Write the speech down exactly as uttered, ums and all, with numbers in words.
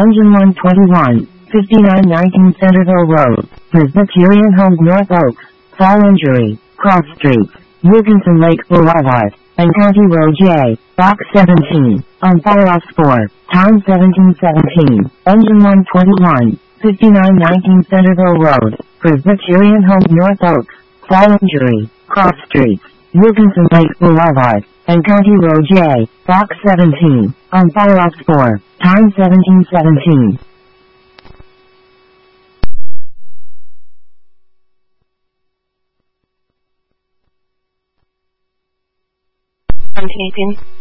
Engine one twenty-one, fifty-nine nineteen Centerville Road, Presbyterian Home North Oaks, Fall Injury, Cross Street, Wilkinson Lake Boulevard, and County Road J, Box seventeen, on fire for, time seventeen seventeen, Engine one twenty-one, fifty-nine nineteen Centerville Road, Presbyterian Home North Oaks, Fall Injury, Cross Street, Wilkinson Lake Boulevard, and County Road J, Box seventeen, on fire for, time seventeen seventeen. I'm taping.